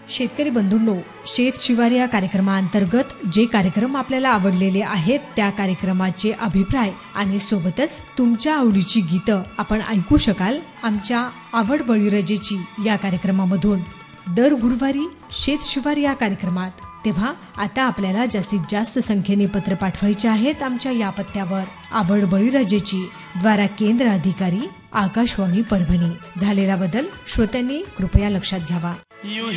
शेतकरी बंधूंनो, शेत शिवार या कार्यक्रमाअंतर्गत जे कार्यक्रम आपल्याला आवडलेले आहेत त्या कार्यक्रमाचे अभिप्राय आणि सोबतच तुमच्या आवडीची गीतं आपण ऐकू शकाल आमच्या आवड बळीराजाची या कार्यक्रमामधून दर गुरुवारी शेत शिवार या कार्यक्रमात। तेव्हा आता आपल्याला जास्तीत जास्त संख्येने पत्र पाठवायचे आहेत आमच्या या पत्त्यावर। आवड बळीराजाची द्वारा केंद्र अधिकारी आकाशवाणी परभणी। झालेला बदल श्रोत्यांनी कृपया लक्षात घ्यावा।